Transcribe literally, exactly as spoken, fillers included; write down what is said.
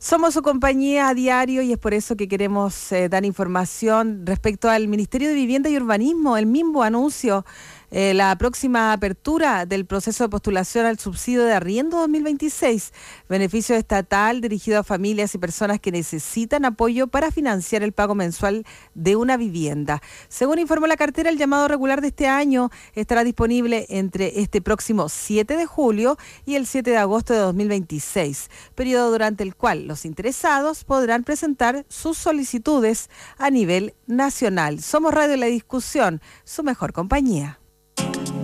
Somos su compañía a diario y es por eso que queremos eh, dar información respecto al Ministerio de Vivienda y Urbanismo. El mismo anuncio eh, la próxima apertura del proceso de postulación al subsidio de arriendo dos mil veintiséis, beneficio estatal dirigido a familias y personas que necesitan apoyo para financiar el pago mensual de una vivienda. Según informó la cartera, el llamado regular de este año estará disponible entre este próximo siete de julio y el siete de agosto de dos mil veintiséis, periodo durante el cual los interesados podrán presentar sus solicitudes a nivel nacional. Somos Radio La Discusión, su mejor compañía.